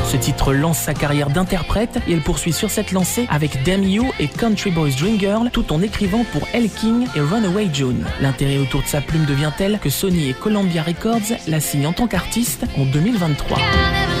Ce titre lance sa carrière d'interprète et elle poursuit sur cette lancée avec Damn You et Country Boys Dream Girl, tout en écrivant pour Elle King et Runaway June. L'intérêt autour de sa plume devient tel que Sony et Columbia Records la signent en tant qu'artiste en 2023.